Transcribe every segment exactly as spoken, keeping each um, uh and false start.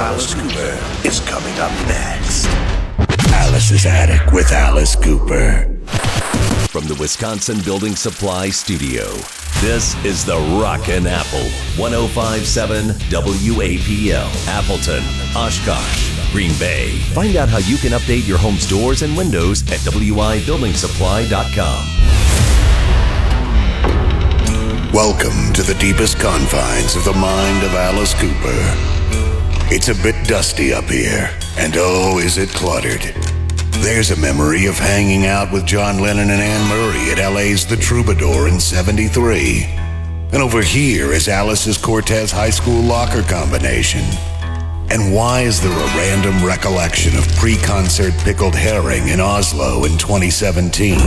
Alice Cooper is coming up next. Alice's Attic with Alice Cooper. From the Wisconsin Building Supply Studio, this is the Rockin' Apple. one oh five point seven W A P L. Appleton, Oshkosh, Green Bay. Find out how you can update your home's doors and windows at W I building supply dot com. Welcome to the deepest confines of the mind of Alice Cooper. It's a bit dusty up here, and oh, is it cluttered. There's a memory of hanging out with John Lennon and Anne Murray at L A's The Troubadour in seventy-three. And over here is Alice's Cortez High School locker combination. And why is there a random recollection of pre-concert pickled herring in Oslo in twenty seventeen?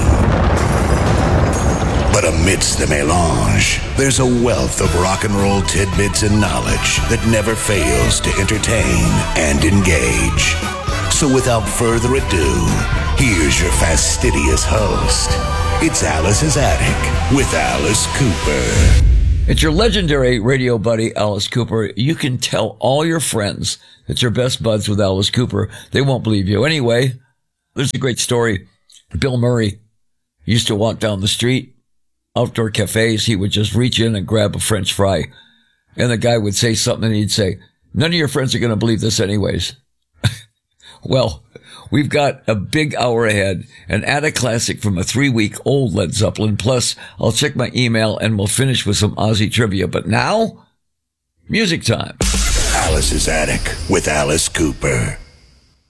But amidst the melange, there's a wealth of rock and roll tidbits and knowledge that never fails to entertain and engage. So without further ado, here's your fastidious host. It's Alice's Attic with Alice Cooper. It's your legendary radio buddy, Alice Cooper. You can tell all your friends that you're best buds with Alice Cooper. They won't believe you. Anyway, there's a great story. Bill Murray used to walk down the street, outdoor cafes. He would just reach in and grab a French fry. And the guy would say something and he'd say, none of your friends are going to believe this anyways. Well, we've got a big hour ahead, an Attic classic from a three-week-old Led Zeppelin. Plus, I'll check my email and we'll finish with some Ozzy trivia. But now, music time. Alice's Attic with Alice Cooper.